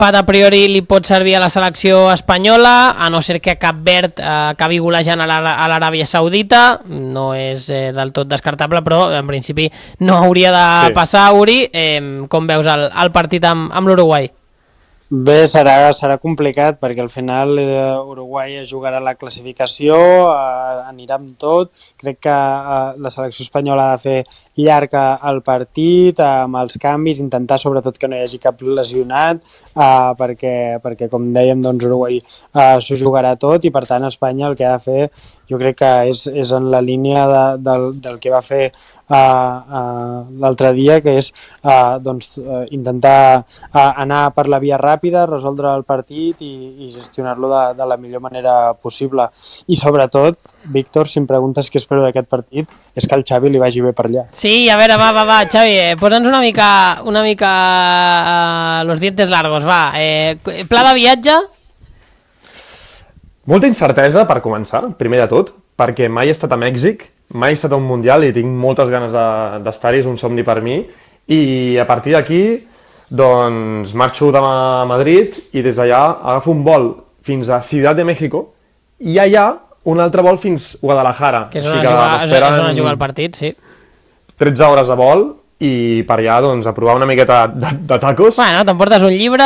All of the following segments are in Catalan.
Pat a priori li pot servir a la selecció espanyola, a no ser que Cap Verd acabi golejant a l'Aràbia Saudita. No és del tot descartable, però en principi no hauria de passar. Uri, com veus el partit amb l'Uruguai? Bé, serà complicat perquè al final Uruguai jugarà la classificació, anirà amb tot. Crec que la selecció espanyola ha de fer llarg el partit amb els canvis, intentar sobretot que no hi hagi cap lesionat, perquè com dèiem, doncs Uruguai s'ho jugarà tot i per tant Espanya el que ha de fer jo crec que és en la línia del que va fer l'altre dia, que és intentar anar per la via ràpida, resoldre el partit i gestionar-lo de la millor manera possible. I sobretot, Víctor, si em preguntes què espero d'aquest partit, és que al Xavi li vagi bé per allà. Sí, a veure, va, Xavi, posa'ns una mica los dientes largos, va. Pla de viatge? Molta incertesa per començar, primer de tot, perquè mai he estat a Mèxic, mai he estat a un Mundial i tinc moltes ganes d'estar-hi, és un somni per mi, i a partir d'aquí doncs marxo demà a Madrid i des d'allà agafo un vol fins a Ciudad de México i allà un altre vol fins a Guadalajara. Que és on es juga el partit, sí. 13 hores de vol i per allà doncs a provar una miqueta de tacos. Bueno, t'emportes un llibre,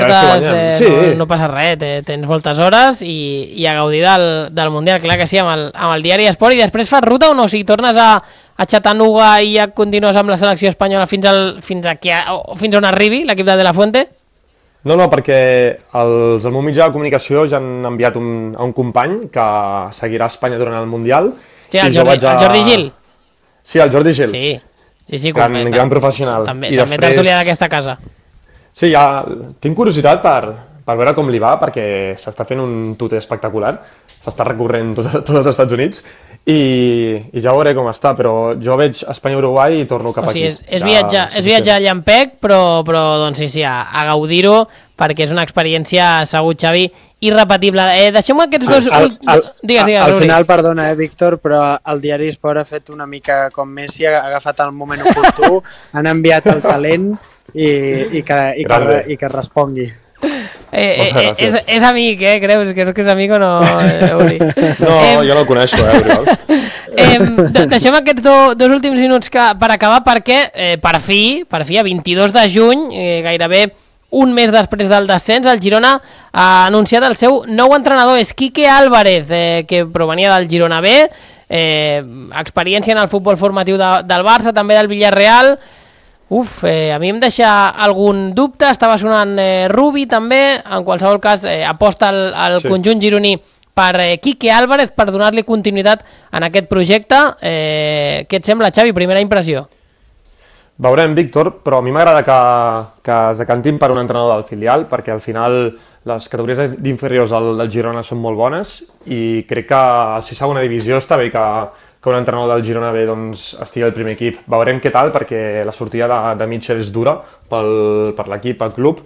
no passa res, tens moltes hores i a gaudir del Mundial, clar que sí, amb el diari Esport. I després fas ruta o no? O sigui, tornes a Chattanooga i ja continues amb la selecció espanyola fins on arribi l'equip de la Fuente? No, perquè els del meu mitjà de comunicació ja han enviat a un company que seguirà a Espanya durant el Mundial. Sí, el Jordi Gil? Sí, el Jordi Gil. Sí, gran professional. També tertulià d'aquesta casa. Sí, ja tinc curiositat per veure com li va, perquè s'està fent un tuter espectacular, s'està recorrent tots els Estats Units i ja veuré com està, però jo veig Espanya-Uruguai i torno cap aquí. És viatjar a llampec, però doncs sí, a gaudir-ho, perquè és una experiència, segur, Xavi, irrepetible. Deixem-me aquests dos... Digues, al final, perdona, Víctor, però el diari Esport ha fet una mica com Messi, ha agafat el moment oportú, han enviat el talent i que respongui. És amic, creus que és amic o no? No, jo no el coneixo, Oriol. Deixem aquests dos últims minuts per acabar, perquè per fi, a 22 de juny, gairebé un mes després del descens, el Girona ha anunciat el seu nou entrenador, és Quique Álvarez, que provenia del Girona B, experiència en el futbol formatiu del Barça, també del Villarreal. A mi em deixa algun dubte, estava sonant Rubi també, en qualsevol cas aposta al conjunt gironí per Quique Álvarez per donar-li continuïtat en aquest projecte. Què et sembla, Xavi? Primera impressió. Veurem, Víctor, però a mi m'agrada que es decantin per un entrenador del filial, perquè al final les categories d'inferiors del Girona són molt bones i crec que si segona divisió està bé que un entrenador del Girona B estigui al primer equip. Veurem què tal, perquè la sortida de Mitchell és dura per l'equip, pel club,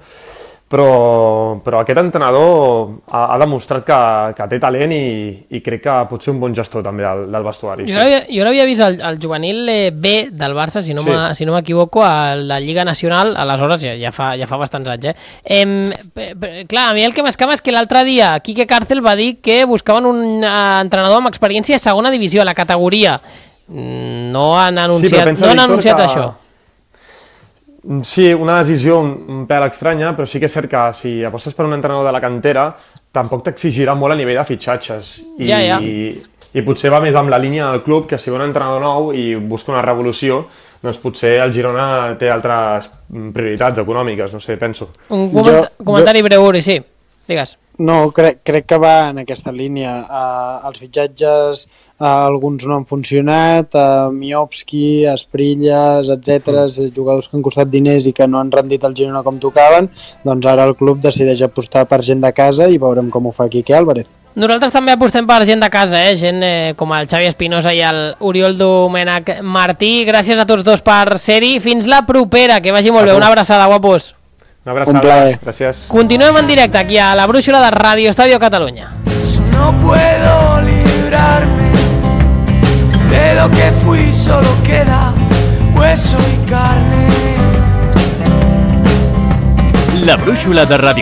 però aquest entrenador ha demostrat que té talent i crec que pot ser un bon gestor també del vestuari. Jo l'havia vist al juvenil B del Barça, si no m'equivoco, a la Lliga Nacional, aleshores ja fa bastants anys. Clar, a mi el que m'escama és que l'altre dia Quique Cárcel va dir que buscaven un entrenador amb experiència a segona divisió, a la categoria. No han anunciat això. Sí, una decisió un pèl estranya, però sí que és cert que si apostes per un entrenador de la cantera tampoc t'exigirà molt a nivell de fitxatges i potser va més amb la línia del club, que si ve un entrenador nou i busca una revolució, doncs potser el Girona té altres prioritats econòmiques, no sé, penso. Un comentari breu, Uri, sí, digues. No, crec que va en aquesta línia. Els fitxatges, alguns no han funcionat, Miovski, Esprilles, etc., jugadors que han costat diners i que no han rendit el Girona com tocaven, doncs ara el club decideix apostar per gent de casa i veurem com ho fa Quique Álvarez. Nosaltres també apostem per gent de casa, gent com el Xavi Espinosa i el Oriol Domènech Martí. Gràcies a tots dos per ser-hi. Fins la propera, que vagi molt bé. Una abraçada, guapos. Una abraçada, gràcies. Continuem en directe aquí a la brúixola de Radio Estadio Catalunya. No puedo librarme de lo que fui, solo queda hueso y carne. La brúixola de Ràdio